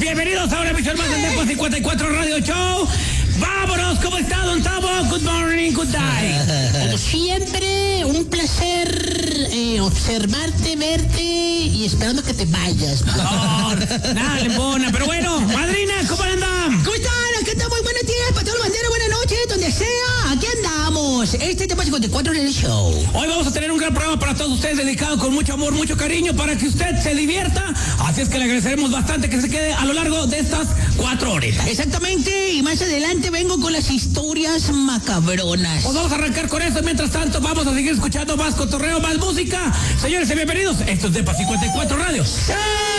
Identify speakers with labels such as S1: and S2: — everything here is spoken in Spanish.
S1: bienvenidos a una emisión más del Depo 54 Radio Show. Vámonos, ¿cómo está, don Tavo? Good morning, good day.
S2: Como siempre, un placer observarte, verte y esperando que te vayas.
S1: No, nada, lembona. Pero bueno, madrina, ¿cómo andan?
S2: ¿Cómo están? Acá estamos. Buenos días, para todos los banderos, buenas noches, donde sea. Aquí andamos. Este Depo 54 en el show.
S1: Hoy vamos a tener un gran programa para todos ustedes, dedicado con mucho amor, mucho cariño, para que usted se divierta. Así es que le agradeceremos bastante que se quede a lo largo de estas 4 horas.
S2: Exactamente, y más adelante vengo con las historias macabronas.
S1: Pues vamos a arrancar con eso. Mientras tanto, vamos a seguir escuchando más cotorreo, más música. Señores, bienvenidos. Esto es Depo 54 Radio.